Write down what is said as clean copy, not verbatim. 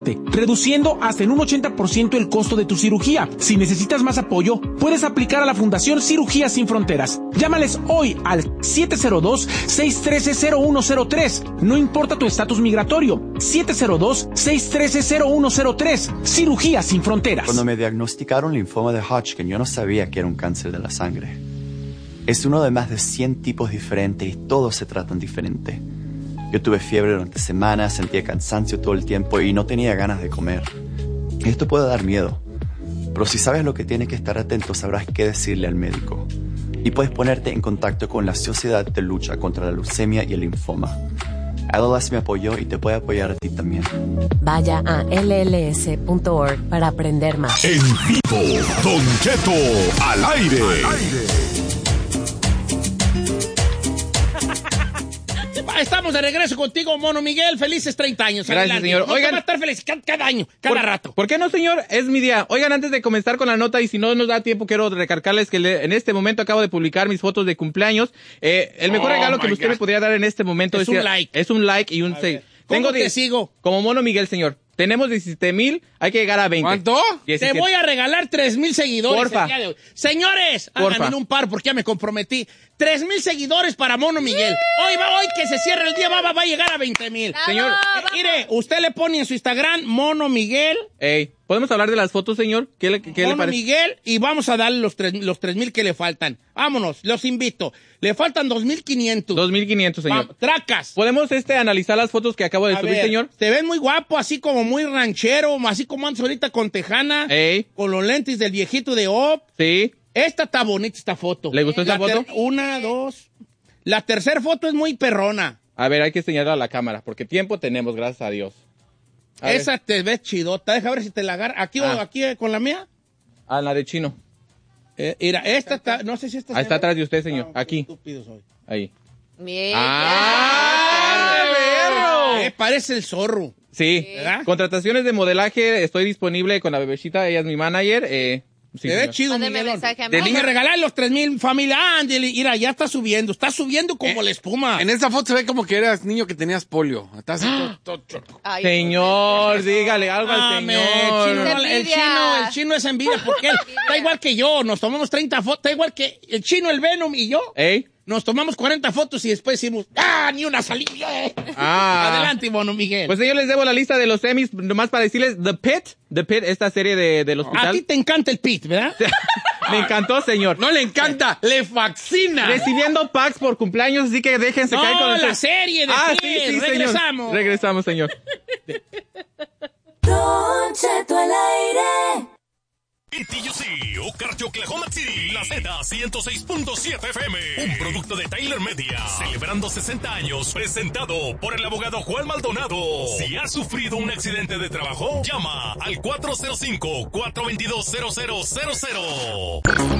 reduciendo hasta en un 80% el costo de tu cirugía. Si necesitas más apoyo, puedes aplicar a la Fundación Cirugía Sin Fronteras. Llámales hoy al 702-613-0103. No importa tu estatus migratorio. 702-613-0103. Cirugía Sin Fronteras. Cuando me diagnosticaron linfoma de Hodgkin, yo no sabía que era un cáncer de la sangre. Es uno de más de 100 tipos diferentes y todos se tratan diferente. Yo tuve fiebre durante semanas, sentía cansancio todo el tiempo y no tenía ganas de comer. Esto puede dar miedo, pero si sabes lo que tienes que estar atento, sabrás qué decirle al médico. Y puedes ponerte en contacto con la Sociedad de Lucha contra la Leucemia y el Linfoma. LLS me apoyó y te puede apoyar a ti también. Vaya a lls.org para aprender más. En vivo, Don Cheto al aire. Estamos de regreso contigo, Mono Miguel. Felices 30 años. Gracias, adelante. señor. No, Oigan, va a estar feliz cada año, cada rato. ¿Por qué no, señor? Es mi día. Oigan, antes de comenzar con la nota, y si no nos da tiempo, quiero recargarles que en este momento acabo de publicar mis fotos de cumpleaños. El mejor regalo que usted me podría dar en este momento es un like. Es un like y un ¿Cómo te sigo? Como Mono Miguel, señor. Tenemos 17,000, hay que llegar a 20. ¿Cuánto? 17. Te voy a regalar 3,000 seguidores. Porfa. Señores, háganme un par porque ya me comprometí. 3,000 seguidores para Mono Miguel. Hoy que se cierra el día va a llegar a 20,000. Señor, mire, usted le pone en su Instagram Mono Miguel. ¿Podemos hablar de las fotos, señor? ¿Qué le parece? Mono Miguel, y vamos a darle los 3,000 que le faltan. Vámonos, los invito. Le faltan 2,500. 2,500, señor. Tracas. ¿Podemos analizar las fotos que acabo de subir, señor? Te ven muy guapo, así como muy ranchero, así como antes ahorita con tejana. Con los lentes del viejito de Op. Sí. Esta está bonita, esta foto. ¿Le gustó esta foto? 1, 2. La tercera foto es muy perrona. A ver, hay que señalar a la cámara, porque tiempo tenemos, gracias a Dios. Esa te ves chidota. Deja ver si te la agarra. ¿Aquí con la mía? La de Chino. Mira, esta está, no sé si esta está atrás de usted, señor. Aquí. Estúpido soy. Ahí. Perro. Parece el zorro. Sí. ¿Verdad? Contrataciones de modelaje, estoy disponible con la bebecita, ella es mi manager. Sí, te ve chido, Miguelón. Déjame regalar los 3,000, familia. Ándale, mira, ya está subiendo como la espuma. En esa foto se ve como que eras niño que tenías polio. Estás todo. Señor, dígale algo al señor. El chino es envidia porque él está igual que yo. Nos tomamos 30 fotos, está igual que el chino, el Venom y yo. Nos tomamos 40 fotos y después decimos, ni una salida. Adelante, Mono Miguel. Pues yo les debo la lista de los Emmys, nomás para decirles, The Pitt, esta serie del hospital. A ti te encanta el Pitt, ¿verdad? Me encantó, señor. No le encanta, le fascina. Recibiendo packs por cumpleaños, así que déjense caer con la serie de Pitt. Sí, regresamos. Señor. Regresamos, señor. Don Cheto al aire. TUC, Okarche, Oklahoma City, la Z106.7 FM, un producto de Tyler Media, celebrando 60 años, presentado por el abogado Juan Maldonado. Si has sufrido un accidente de trabajo, llama al 405-422-0000.